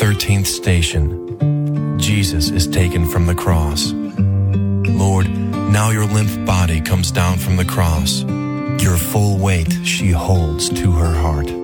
13th station. Jesus is taken from the cross. Lord, now your limp body comes down from the cross. Your full weight she holds to her heart.